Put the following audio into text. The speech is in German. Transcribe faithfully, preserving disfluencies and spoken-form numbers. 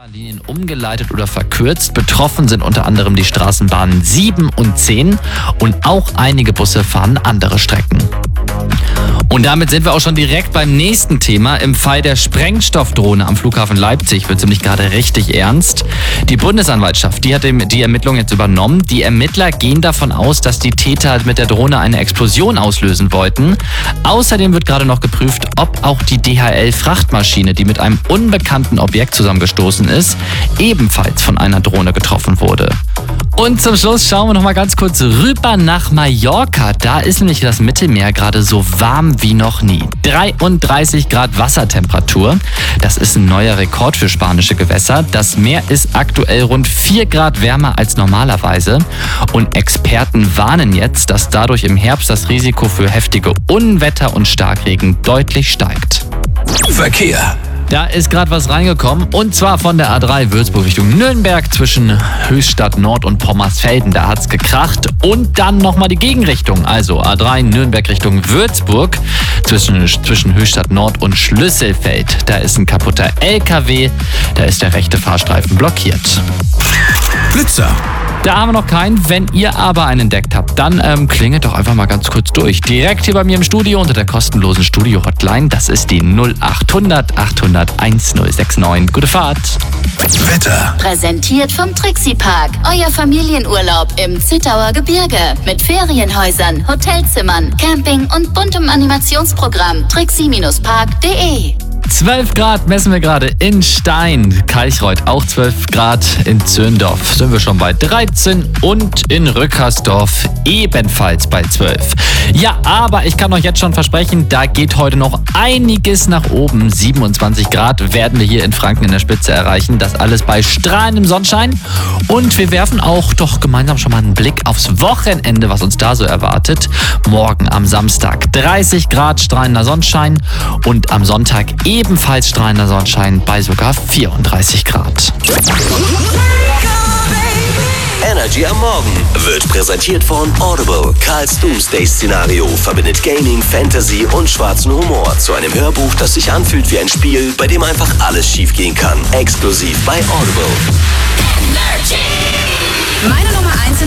Linien umgeleitet oder verkürzt. Betroffen sind unter anderem die Straßenbahnen sieben und zehn und auch einige Busse fahren andere Strecken. Und damit sind wir auch schon direkt beim nächsten Thema. Im Fall der Sprengstoffdrohne am Flughafen Leipzig wird es nämlich gerade richtig ernst. Die Bundesanwaltschaft, die hat die Ermittlungen jetzt übernommen. Die Ermittler gehen davon aus, dass die Täter mit der Drohne eine Explosion auslösen wollten. Außerdem wird gerade noch geprüft, ob auch die D H L-Frachtmaschine, die mit einem unbekannten Objekt zusammengestoßen ist, ebenfalls von einer Drohne getroffen wurde. Und zum Schluss schauen wir noch mal ganz kurz rüber nach Mallorca. Da ist nämlich das Mittelmeer gerade so warm wie noch nie. dreiunddreißig Grad Wassertemperatur. Das ist ein neuer Rekord für spanische Gewässer. Das Meer ist aktuell rund vier Grad wärmer als normalerweise. Und Experten warnen jetzt, dass dadurch im Herbst das Risiko für heftige Unwetter und Starkregen deutlich steigt. Verkehr. Da ist gerade was reingekommen und zwar von der A drei Würzburg Richtung Nürnberg zwischen Höchstadt Nord und Pommersfelden. Da hat's gekracht und dann nochmal die Gegenrichtung. Also A drei Nürnberg Richtung Würzburg zwischen, zwischen Höchstadt Nord und Schlüsselfeld. Da ist ein kaputter L K W, da ist der rechte Fahrstreifen blockiert. Blitzer. Da haben wir noch keinen. Wenn ihr aber einen entdeckt habt, dann ähm, klingelt doch einfach mal ganz kurz durch. Direkt hier bei mir im Studio unter der kostenlosen Studio-Hotline. Das ist die null acht hundert achthundert1069. Gute Fahrt. Wetter. Präsentiert vom Trixie Park. Euer Familienurlaub im Zittauer Gebirge. Mit Ferienhäusern, Hotelzimmern, Camping und buntem Animationsprogramm. trixie Park punkt de zwölf Grad messen wir gerade in Stein, Kalchreuth auch zwölf Grad, in Zürndorf sind wir schon bei dreizehn und in Rückersdorf ebenfalls bei zwölf. Ja, aber ich kann euch jetzt schon versprechen, da geht heute noch einiges nach oben. siebenundzwanzig Grad werden wir hier in Franken in der Spitze erreichen, das alles bei strahlendem Sonnenschein. Und wir werfen auch doch gemeinsam schon mal einen Blick aufs Wochenende, was uns da so erwartet. Morgen am Samstag dreißig Grad strahlender Sonnenschein und am Sonntag ebenfalls strahlender Sonnenschein bei sogar vierunddreißig Grad. Energy am Morgen wird präsentiert von Audible. Karls Doomsday-Szenario verbindet Gaming, Fantasy und schwarzen Humor zu einem Hörbuch, das sich anfühlt wie ein Spiel, bei dem einfach alles schiefgehen kann. Exklusiv bei Audible. Meine Nummer eins in